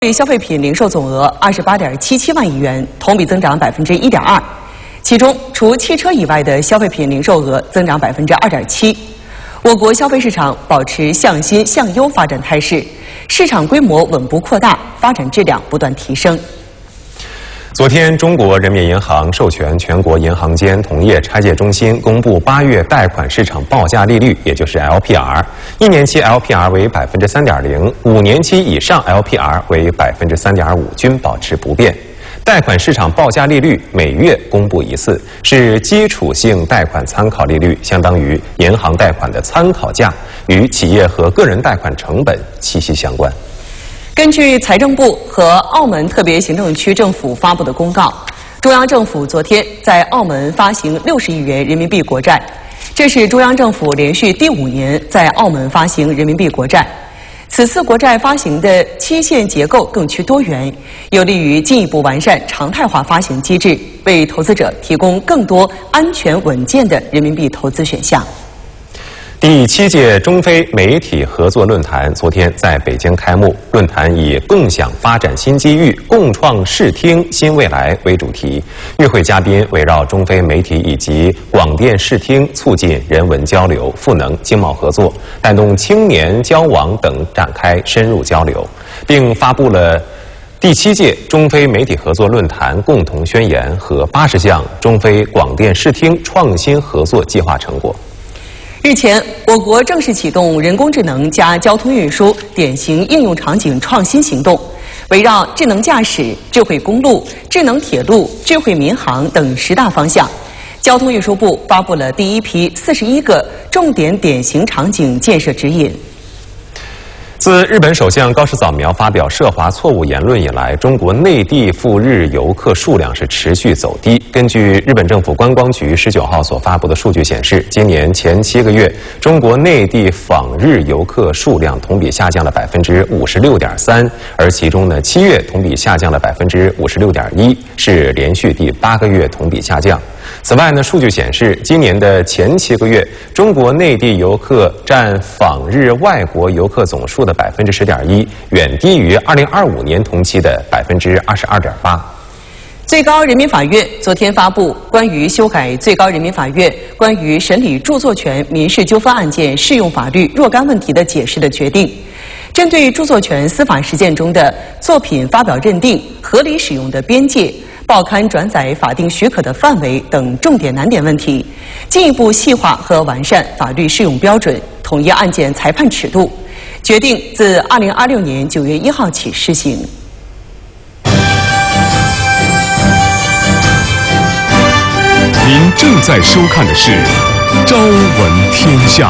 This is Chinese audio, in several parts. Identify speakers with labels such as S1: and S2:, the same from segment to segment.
S1: 消费品零售总额28.77万亿元，同比增长1.2%。其中，除汽车以外的消费品零售额增长2.7%。我国消费市场保持向新向优发展态势，市场规模稳步扩大，发展质量不断提升。
S2: 昨天，中国人民银行授权全国银行间同业拆借中心公布8月贷款市场报价利率，也就是 LPR， 1年期 LPR 为3.0%，5年期以上 LPR 为3.5%，均保持不变。贷款市场报价利率每月公布一次，是基础性贷款参考利率，相当于银行贷款的参考价，与企业和个人贷款成本息息相关。
S1: 根据财政部和澳门特别行政区政府发布的公告，中央政府昨天在澳门发行60亿元人民币国债，这是中央政府连续第5年在澳门发行人民币国债。此次国债发行的期限结构更趋多元，有利于进一步完善常态化发行机制，为投资者提供更多安全稳健的人民币投资选项。
S2: 第7届中非媒体合作论坛昨天在北京开幕。论坛以“共享发展新机遇，共创视听新未来”为主题。与会嘉宾围绕中非媒体以及广电视听促进人文交流、赋能经贸合作、带动青年交往等展开深入交流，并发布了第7届中非媒体合作论坛共同宣言和80项中非广电视听创新合作计划成果。
S1: 日前，我国正式启动人工智能加交通运输典型应用场景创新行动，围绕智能驾驶、智慧公路、智能铁路、智慧民航等10大方向，交通运输部发布了第1批41个重点典型场景建设指引。
S2: 自日本首相高市早苗发表涉华错误言论以来，中国内地赴日游客数量是持续走低。根据日本政府观光局19号所发布的数据显示，今年前7个月，中国内地访日游客数量同比下降了56.3%，而其中呢，7月同比下降了56.1%，是连续第8个月同比下降。 此外呢，数据显示，今年的前7个月，中国内地游客占访日外国游客总数的10.1%，远低于2025年同期的22.8%。
S1: 最高人民法院昨天发布关于修改最高人民法院关于审理著作权民事纠纷案件适用法律若干问题的解释的决定，针对著作权司法实践中的作品发表认定、合理使用的边界。 报刊转载法定许可的范围等重点难点问题，进一步细化和完善法律适用标准，统一案件裁判尺度，决定自2026年9月1号起施行。
S3: 您正在收看的是《朝闻天下》。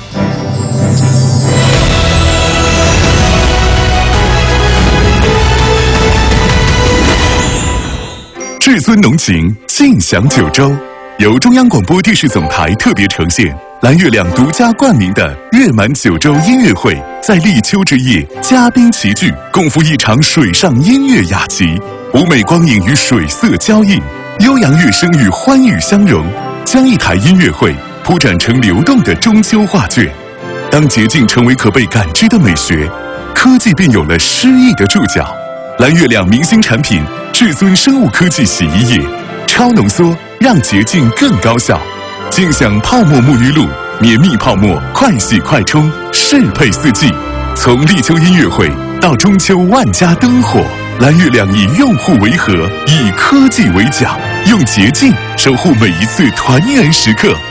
S3: 至尊浓情尽享9州，由中央广播电视总台特别呈现，蓝月亮独家冠名的月满9州音乐会，在立秋之夜，嘉宾齐聚，共赴一场水上音乐雅集，舞美光影与水色交映，悠扬乐声与欢愉相融，将一台音乐会铺展成流动的中秋画卷。当洁净成为可被感知的美学，科技便有了诗意的注脚。蓝月亮明星产品。 至尊生物科技洗衣液，超浓缩，让洁净更高效。尽享泡沫沐浴露，绵密泡沫，快洗快冲，适配四季。从立秋音乐会到中秋万家灯火，蓝月亮以用户为核，以科技为桨，用洁净守护每一次团圆时刻。